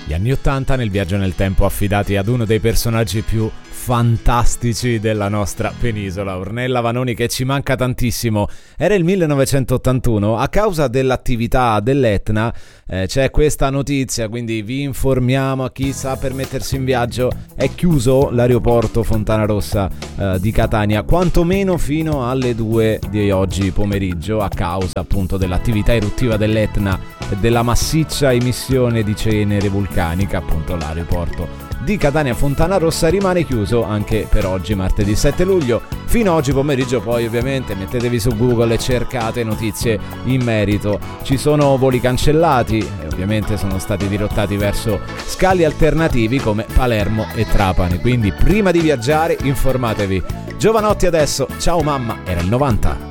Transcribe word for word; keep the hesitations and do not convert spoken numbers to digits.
Gli anni ottanta nel viaggio nel tempo affidati ad uno dei personaggi più fantastici della nostra penisola, Ornella Vanoni, che ci manca tantissimo. Era il millenovecentottantuno, a causa dell'attività dell'Etna eh, c'è questa notizia, quindi vi informiamo. A chi sa permettersi in viaggio, è chiuso l'aeroporto Fontanarossa eh, di Catania, quantomeno fino alle due di oggi pomeriggio, a causa appunto dell'attività eruttiva dell'Etna e della massiccia emissione di cenere vulcanica. Appunto l'aeroporto di Catania Fontanarossa rimane chiuso anche per oggi, martedì sette luglio, fino a oggi pomeriggio. Poi ovviamente mettetevi su Google e cercate notizie in merito. Ci sono voli cancellati e ovviamente sono stati dirottati verso scali alternativi come Palermo e Trapani, quindi prima di viaggiare informatevi. Giovanotti adesso, ciao mamma, era il novanta.